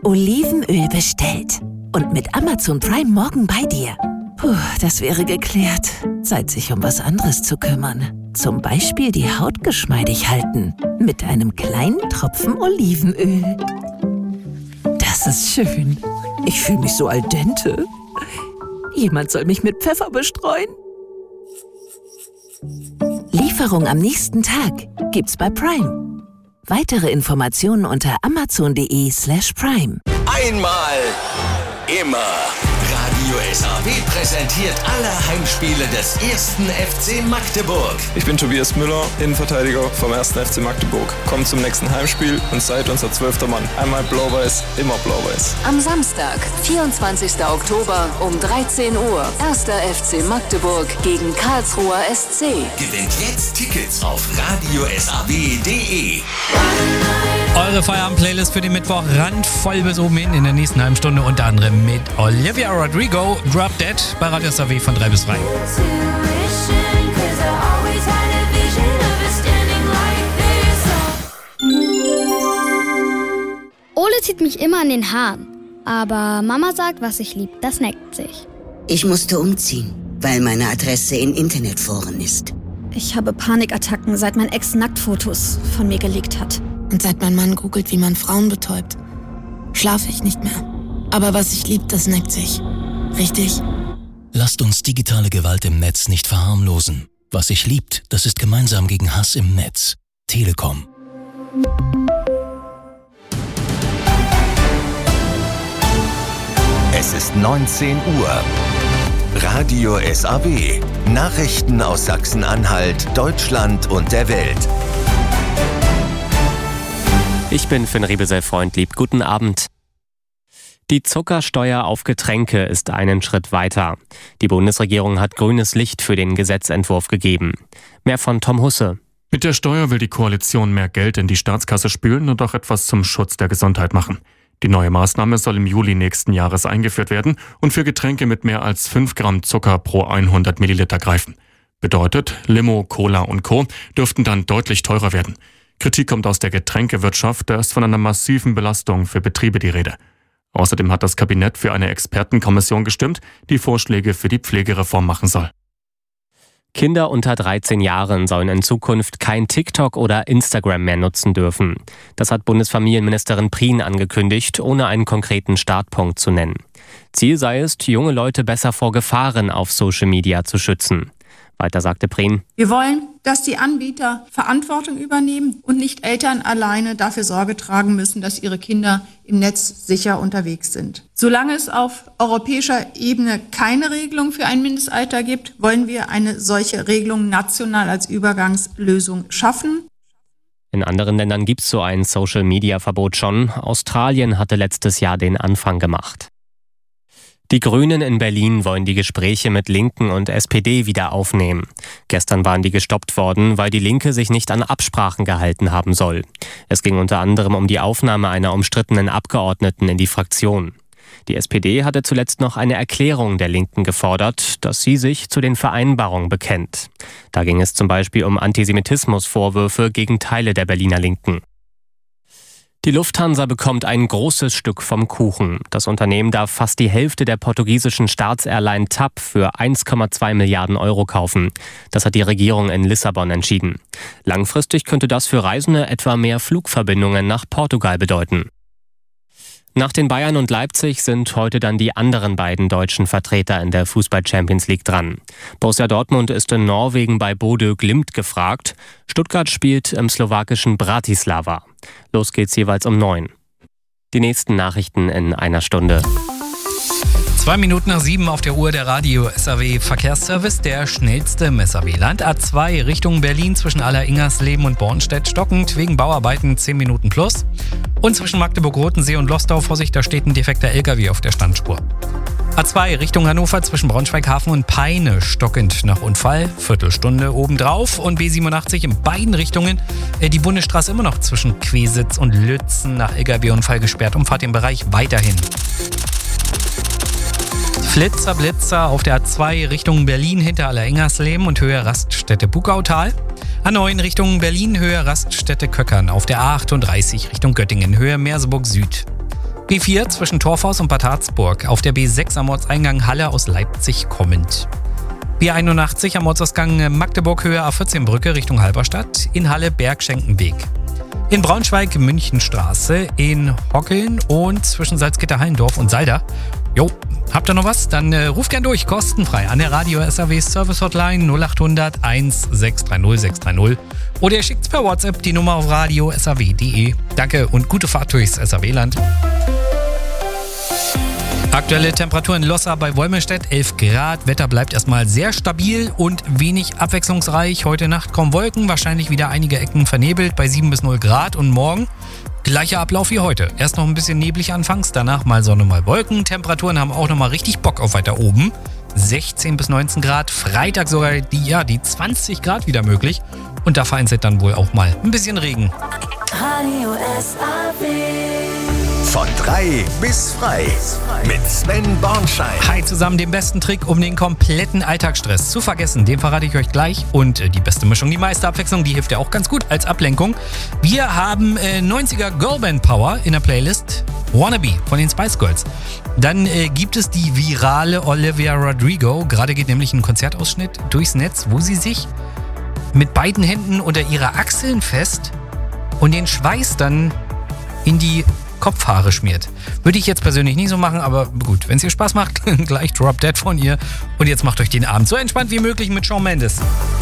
Olivenöl bestellt. Und mit Amazon Prime morgen bei dir. Puh, das wäre geklärt. Zeit, sich um was anderes zu kümmern. Zum Beispiel die Haut geschmeidig halten. Mit einem kleinen Tropfen Olivenöl. Das ist schön. Ich fühle mich so al dente. Jemand soll mich mit Pfeffer bestreuen. Lieferung am nächsten Tag gibt's bei Prime. Weitere Informationen unter amazon.de/prime. Einmal, immer. Radio SAW präsentiert alle Heimspiele des 1. FC Magdeburg. Ich bin Tobias Müller, Innenverteidiger vom 1. FC Magdeburg. Kommt zum nächsten Heimspiel und seid unser 12. Mann. Einmal blau-weiß, immer blau-weiß. Am Samstag, 24. Oktober um 13 Uhr. 1. FC Magdeburg gegen Karlsruher SC. Gewinnt jetzt Tickets auf radiosaw.de. Eure Feierabend-Playlist für den Mittwoch randvoll bis oben hin in der nächsten halben Stunde, unter anderem mit Olivia Rodrigo, Drop Dead bei Radio SAW von 3 bis 3. Ole zieht mich immer an den Haaren, aber Mama sagt, was ich lieb, das neckt sich. Ich musste umziehen, weil meine Adresse in Internetforen ist. Ich habe Panikattacken, seit mein Ex Nacktfotos von mir gelegt hat. Und seit mein Mann googelt, wie man Frauen betäubt, schlafe ich nicht mehr. Aber was ich lieb, das neckt sich. Richtig? Lasst uns digitale Gewalt im Netz nicht verharmlosen. Was sich liebt, das ist gemeinsam gegen Hass im Netz. Telekom. Es ist 19 Uhr. Radio SAW. Nachrichten aus Sachsen-Anhalt, Deutschland und der Welt. Ich bin Finn Rebesel-Freundlieb. Guten Abend. Die Zuckersteuer auf Getränke ist einen Schritt weiter. Die Bundesregierung hat grünes Licht für den Gesetzentwurf gegeben. Mehr von Tom Husse. Mit der Steuer will die Koalition mehr Geld in die Staatskasse spülen und auch etwas zum Schutz der Gesundheit machen. Die neue Maßnahme soll im Juli nächsten Jahres eingeführt werden und für Getränke mit mehr als 5 Gramm Zucker pro 100 Milliliter greifen. Bedeutet, Limo, Cola und Co. dürften dann deutlich teurer werden. Kritik kommt aus der Getränkewirtschaft, da ist von einer massiven Belastung für Betriebe die Rede. Außerdem hat das Kabinett für eine Expertenkommission gestimmt, die Vorschläge für die Pflegereform machen soll. Kinder unter 13 Jahren sollen in Zukunft kein TikTok oder Instagram mehr nutzen dürfen. Das hat Bundesfamilienministerin Prien angekündigt, ohne einen konkreten Startpunkt zu nennen. Ziel sei es, junge Leute besser vor Gefahren auf Social Media zu schützen. Weiter sagte Prien: Wir wollen, dass die Anbieter Verantwortung übernehmen und nicht Eltern alleine dafür Sorge tragen müssen, dass ihre Kinder im Netz sicher unterwegs sind. Solange es auf europäischer Ebene keine Regelung für ein Mindestalter gibt, wollen wir eine solche Regelung national als Übergangslösung schaffen. In anderen Ländern gibt es so ein Social-Media-Verbot schon. Australien hatte letztes Jahr den Anfang gemacht. Die Grünen in Berlin wollen die Gespräche mit Linken und SPD wieder aufnehmen. Gestern waren die gestoppt worden, weil die Linke sich nicht an Absprachen gehalten haben soll. Es ging unter anderem um die Aufnahme einer umstrittenen Abgeordneten in die Fraktion. Die SPD hatte zuletzt noch eine Erklärung der Linken gefordert, dass sie sich zu den Vereinbarungen bekennt. Da ging es zum Beispiel um Antisemitismusvorwürfe gegen Teile der Berliner Linken. Die Lufthansa bekommt ein großes Stück vom Kuchen. Das Unternehmen darf fast die Hälfte der portugiesischen Staatsairline TAP für 1,2 Milliarden Euro kaufen. Das hat die Regierung in Lissabon entschieden. Langfristig könnte das für Reisende etwa mehr Flugverbindungen nach Portugal bedeuten. Nach den Bayern und Leipzig sind heute dann die anderen beiden deutschen Vertreter in der Fußball-Champions League dran. Borussia Dortmund ist in Norwegen bei Bodø Glimt gefragt. Stuttgart spielt im slowakischen Bratislava. Los geht's jeweils um 9. Die nächsten Nachrichten in einer Stunde. 2 Minuten nach 7 auf der Uhr, der Radio SAW Verkehrsservice, der schnellste im SAW-Land. A2 Richtung Berlin zwischen Aller-Ingersleben und Bornstedt stockend, wegen Bauarbeiten 10 Minuten plus. Und zwischen Magdeburg-Rotensee und Lostau, Vorsicht, da steht ein defekter LKW auf der Standspur. A2 Richtung Hannover zwischen Braunschweig-Hafen und Peine stockend nach Unfall, Viertelstunde obendrauf. Und B87 in beiden Richtungen, die Bundesstraße immer noch zwischen Quesitz und Lützen nach LKW-Unfall gesperrt, umfahrt den Bereich weiterhin. Flitzer, Blitzer auf der A2 Richtung Berlin hinter Aller-Ingersleben und Höhe Raststätte Bugautal. A9 Richtung Berlin, Höhe Raststätte Köckern. Auf der A38 Richtung Göttingen, Höhe Merseburg Süd. B4 zwischen Torfhaus und Bad Harzburg. Auf der B6 am Ortseingang Halle aus Leipzig kommend. B81 am Ortsausgang Magdeburg-Höhe A14-Brücke Richtung Halberstadt. In Halle Bergschenkenweg. In Braunschweig Münchenstraße. In Hockeln und zwischen Salzgitter-Hallendorf und Salda. Jo, habt ihr noch was? Dann ruft gern durch, kostenfrei an der Radio SAW Service Hotline 0800 1630 630 oder ihr schickt's per WhatsApp die Nummer auf radio.saw.de. Danke und gute Fahrt durchs SAW-Land. Aktuelle Temperatur in Lossa bei Wolmirstedt 11 Grad. Wetter bleibt erstmal sehr stabil und wenig abwechslungsreich. Heute Nacht kaum Wolken, wahrscheinlich wieder einige Ecken vernebelt bei 7 bis 0 Grad. Und morgen gleicher Ablauf wie heute. Erst noch ein bisschen neblig anfangs, danach mal Sonne, mal Wolken. Temperaturen haben auch nochmal richtig Bock auf weiter oben. 16 bis 19 Grad. Freitag sogar die 20 Grad wieder möglich. Und da vereinzelt dann wohl auch mal ein bisschen Regen. Radio SAW. Von 3 bis frei. Mit Sven Bornschein. Hi zusammen, den besten Trick, um den kompletten Alltagsstress zu vergessen. Den verrate ich euch gleich. Und die beste Mischung, die meiste Abwechslung, die hilft ja auch ganz gut als Ablenkung. Wir haben 90er Girlband Power in der Playlist. Wannabe von den Spice Girls. Dann gibt es die virale Olivia Rodrigo. Gerade geht nämlich ein Konzertausschnitt durchs Netz, wo sie sich mit beiden Händen unter ihre Achseln fest und den Schweiß dann in die Kopfhaare schmiert. Würde ich jetzt persönlich nicht so machen, aber gut, wenn es ihr Spaß macht, gleich Drop Dead von ihr. Und jetzt macht euch den Abend so entspannt wie möglich mit Shawn Mendes.